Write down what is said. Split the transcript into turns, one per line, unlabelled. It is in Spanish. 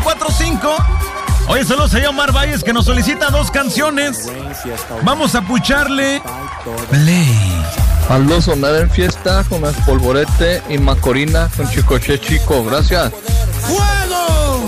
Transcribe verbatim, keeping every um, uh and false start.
cuatro cinco. Oye, saludos a Omar Valles que nos solicita dos canciones. Vamos a pucharle play.
Aldo Sonar en fiesta con Espolvorete y Macorina con Chicoche Chico. Gracias.
¡Fuera!